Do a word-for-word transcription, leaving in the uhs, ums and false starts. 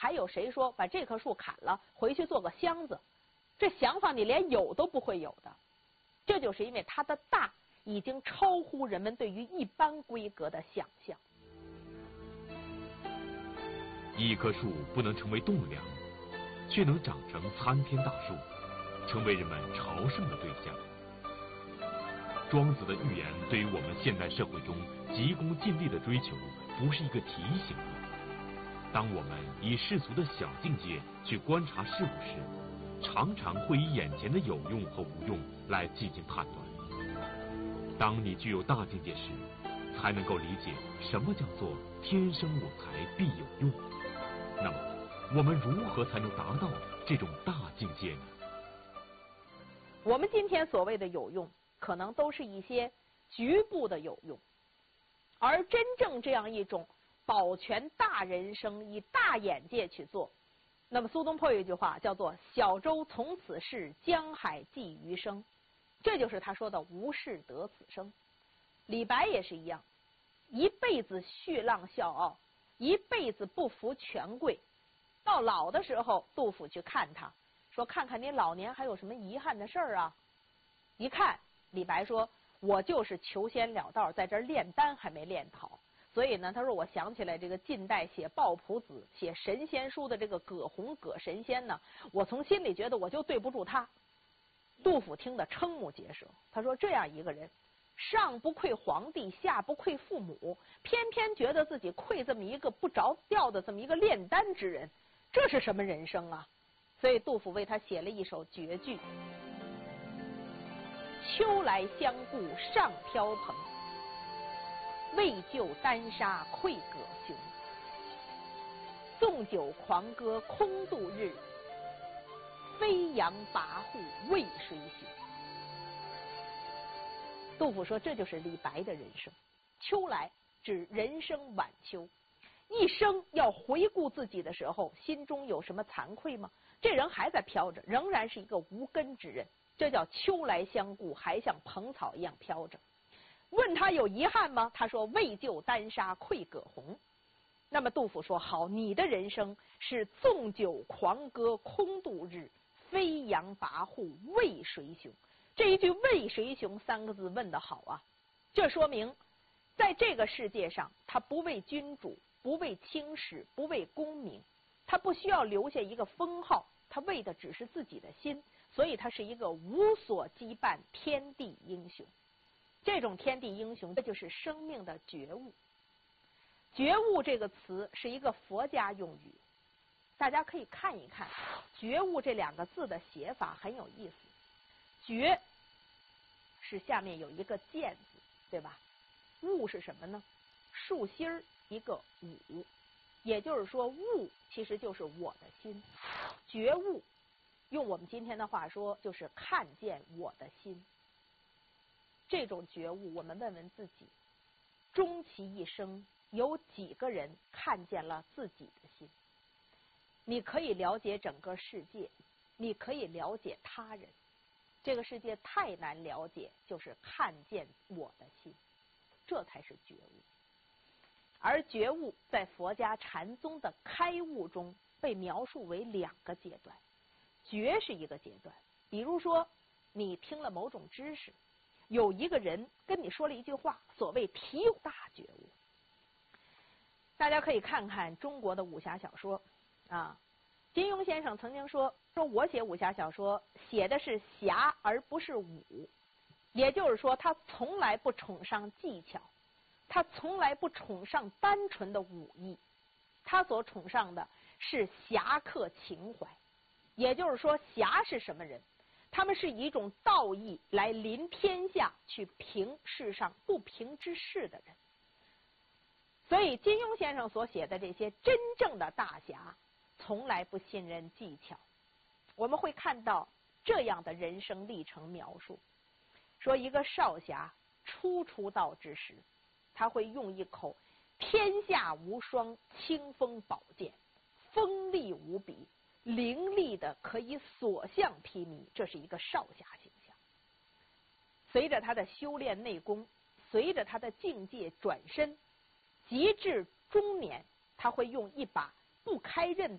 还有谁说把这棵树砍了回去做个箱子？这想法你连有都不会有的。这就是因为它的大已经超乎人们对于一般规格的想象。 一棵树不能成为栋梁，却能长成参天大树，成为人们朝圣的对象。庄子的寓言对于我们现代社会中急功近利的追求，不是一个提醒。当我们以世俗的小境界去观察事物时，常常会以眼前的有用和无用来进行判断。当你具有大境界时，才能够理解什么叫做天生我材必有用。那么，我们如何才能达到这种大境界呢？ 我们今天所谓的有用，可能都是一些局部的有用，而真正这样一种保全大人生、以大眼界去做，那么苏东坡有一句话叫做“小舟从此逝，江海寄余生”，这就是他说的“无事得此生”。李白也是一样，一辈子蓄浪笑傲，一辈子不服权贵，到老的时候，杜甫去看他，说：“看看你老年还有什么遗憾的事儿啊？”一看，李白说：“我就是求仙了道，在这儿炼丹还没炼好。”所以呢，他说我想起来这个近代写抱朴子、写神仙书的这个葛洪葛神仙呢，我从心里觉得我就对不住他。杜甫听得瞠目结舌，他说这样一个人，上不愧皇帝，下不愧父母，偏偏觉得自己愧这么一个不着调的这么一个炼丹之人，这是什么人生啊？所以杜甫为他写了一首绝句：秋来相顾上飘蓬，为救丹砂愧葛雄。纵酒狂歌空度日，飞扬跋扈为谁行？杜甫说这就是李白的人生。秋来指人生晚秋，一生要回顾自己的时候，心中有什么惭愧吗？这人还在飘着，仍然是一个无根之人，这叫秋来相顾，还像蓬草一样飘着。问他有遗憾吗？他说为救丹砂愧葛洪。那么杜甫说好，你的人生是纵酒狂歌空度日，飞扬跋扈为谁雄？这一句为谁雄三个字问得好啊！这说明在这个世界上，他不为君主，不为青史，不为功名，他不需要留下一个封号，他为的只是自己的心，所以他是一个无所羁绊天地英雄。这种天地英雄，这就是生命的觉悟。觉悟这个词是一个佛家用语，大家可以看一看觉悟这两个字的写法很有意思。觉是下面有一个见字，对吧？悟是什么呢？竖心儿一个悟，也就是说悟其实就是我的心。觉悟用我们今天的话说就是看见我的心。这种觉悟，我们问问自己，终其一生有几个人看见了自己的心？你可以了解整个世界，你可以了解他人，这个世界太难了解，就是看见我的心，这才是觉悟。而觉悟在佛家禅宗的开悟中被描述为两个阶段。觉是一个阶段，比如说你听了某种知识，有一个人跟你说了一句话，所谓提大觉悟。大家可以看看中国的武侠小说啊，金庸先生曾经说说我写武侠小说写的是侠而不是武，也就是说他从来不崇尚技巧，他从来不崇尚单纯的武艺，他所崇尚的是侠客情怀。也就是说侠是什么人？他们是以一种道义来临天下，去平世上不平之事的人。所以金庸先生所写的这些真正的大侠从来不信任技巧。我们会看到这样的人生历程描述，说一个少侠初出道之时，他会用一口天下无双清风宝剑，锋利无比，凌厉的可以所向披靡，这是一个少侠形象。随着他的修炼内功，随着他的境界转身，极至中年，他会用一把不开刃